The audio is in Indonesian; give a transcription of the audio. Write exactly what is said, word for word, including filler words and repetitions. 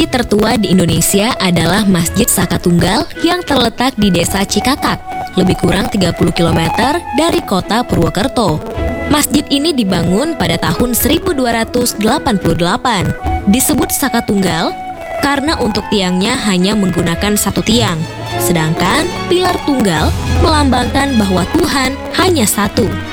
Masjid tertua di Indonesia adalah Masjid Saka Tunggal yang terletak di Desa Cikakak, lebih kurang tiga puluh kilometer dari kota Purwokerto. Masjid ini dibangun pada tahun seribu dua ratus delapan puluh delapan. Disebut Saka Tunggal karena untuk tiangnya hanya menggunakan satu tiang, sedangkan pilar tunggal melambangkan bahwa Tuhan hanya satu.